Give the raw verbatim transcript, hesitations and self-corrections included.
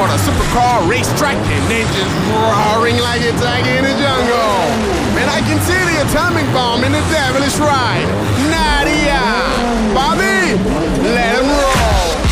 on a supercar racetrack and engines roaring like a tiger in the jungle. And I can see the atomic bomb in the devilish ride.